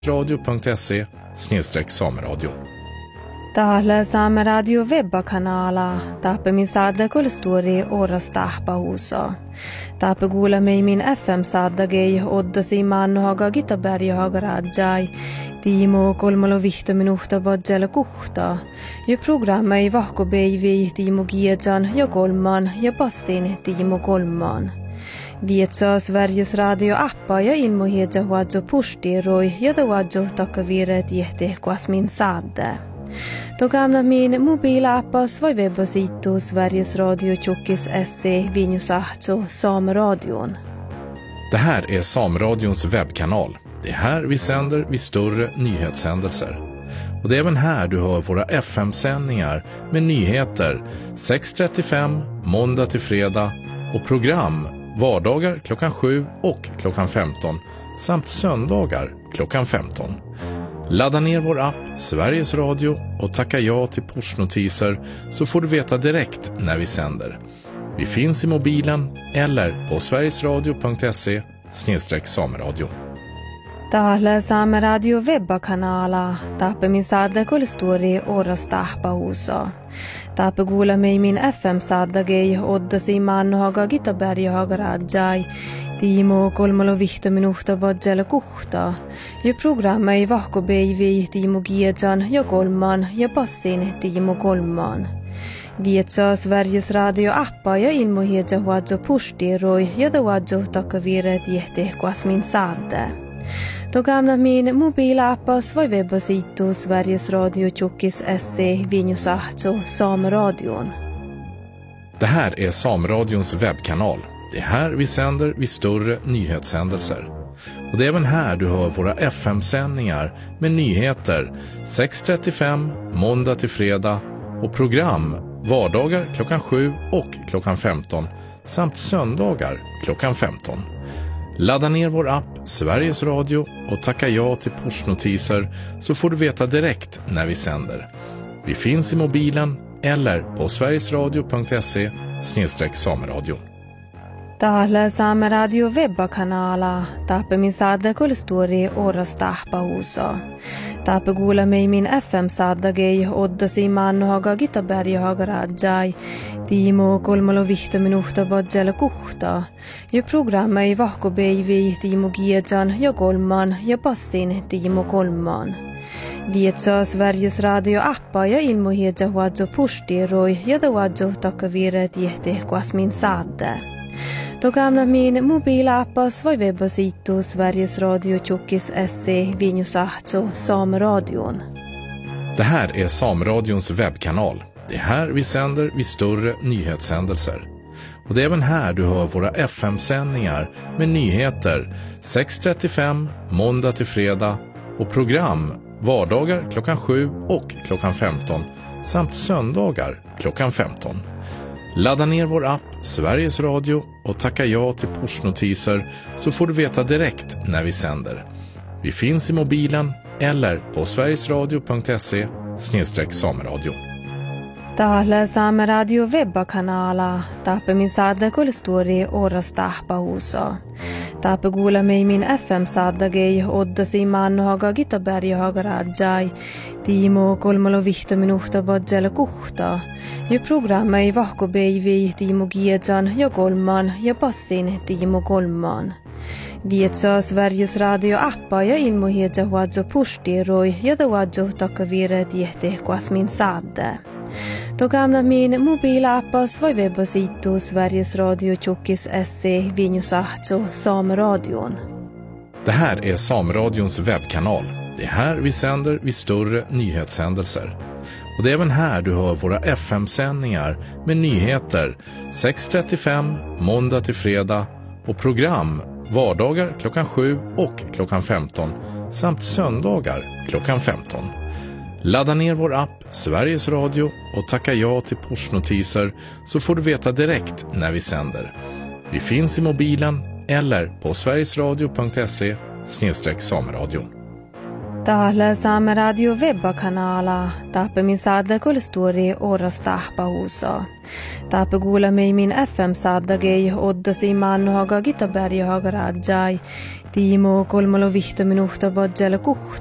radio.se/sameradio. Täällä Saameradio webbakanala taapemi saada kulstori orasta pausa. Taape kuulemme min FM saadagei oddasi mannohaga Gitaberghaga rajai. Timo 3 minuuta badjala kuhta. Ja programma ei vahko beivi Timo Giedjan ja kolman ja passin Timo kolman. Vietsa Sveriges radio-appa ja ilmohedja huadjo pustiroi ja huadjo takaviret jehti kuasmin saade. Då gamla min mobilappas var webbasitu Sveriges Radio Tjockis SE Vinjusahto Sameradion. Det här är Sameradions webbkanal. Det är här vi sänder vid större nyhetshändelser. Och det är även här du hör våra FM-sändningar med nyheter 6:35 måndag till fredag och program vardagar klockan 7 och klockan 15 samt söndagar klockan 15. Ladda ner vår app Sveriges Radio och tacka ja till pushnotiser så får du veta direkt när vi sänder. Vi finns i mobilen eller på sverigesradio.se/sameradio. Täällä Saameradio webbakanala taapemi saada kulstori orasta pausa. Taape kuulemme min FM saadagei oddasi mannohaga Gitaberghaga rajai. Timo 3 minuuta badjala kuhta. Ja programma ei vahko beivi Timo Giedjan ja kolman ja passin Timo kolman. Vietsa Sveriges radio-appa ja ilmohedja huadjo pustiroi ja huadjo takaviret jehti kuasmin saade. Då gamla min mobilappas var webbasitu Sveriges Radio Tjockis SE Vinjusahto Sameradion. Det här är Sameradions webbkanal. Det är här vi sänder vid större nyhetshändelser. Och det är även här du hör våra FM-sändningar med nyheter 6:35 måndag till fredag och program vardagar klockan 7 och klockan 15 samt söndagar klockan 15. Ladda ner vår app Sveriges Radio och tacka ja till pushnotiser så får du veta direkt när vi sänder. Vi finns i mobilen eller på sverigesradio.se/sameradio. Täällä Saameradio webbakanala taapemi saada kulstori orasta pausa. Taape kuulemme min FM saadagei oddasi mannohaga Gitaberghaga rajai. Timo 3 minuuta badjala kuhta. Ja programma ei vahko beivi Timo Giedjan ja kolman ja passin Timo kolman. Vietsa Sveriges radio-appa ja ilmohedja huadjo pustiroi ja huadjo takaviret jehti kuasmin saade. Då gamla min mobilappas var webbasitu Sveriges Radio Tjockis SE Vinjusahto Sameradion. Det här är Sameradions webbkanal. Det är här vi sänder vid större nyhetshändelser. Och det är även här du hör våra FM-sändningar med nyheter 6:35 måndag till fredag och program vardagar klockan 7 och klockan 15 samt söndagar klockan 15. Ladda ner vår app Sveriges Radio och tacka ja till pushnotiser så får du veta direkt när vi sänder. Vi finns i mobilen eller på sverigesradio.se/sameradio. Täällä Saameradio webbakanala taapemi saada kulstori orasta pausa. Taape kuulemme min FM saadagei oddasi mannohaga Gitaberghaga rajai. Timo 3 minuuta badjala kuhta. Ja programma ei vahko beivi Timo Giedjan ja kolman ja passin Timo kolman. Vietsa Sveriges radio-appa ja ilmohedja huadjo pustiroi ja huadjo takaviret jehti kuasmin saade. Då gamla min mobilappas var webbasitu Sveriges Radio Tjockis SE Vinjusahto Sameradion. Det här är Sameradions webbkanal. Det är här vi sänder vid större nyhetshändelser. Och det är även här du hör våra FM-sändningar med nyheter 6:35 måndag till fredag och program vardagar klockan 7 och klockan 15 samt söndagar klockan 15. Ladda ner vår app Sveriges Radio och tacka ja till pushnotiser så får du veta direkt när vi sänder. Vi finns i mobilen eller på sverigesradio.se/sameradio. Täällä Saame Radio webbakanala, tappe min sadda kulstori orastahpa huso. Tappe kuula mei min FM-saddagei oddasi mannohaga Gitaberg haga rajai. Timo 3 minuutta bodjala kuht.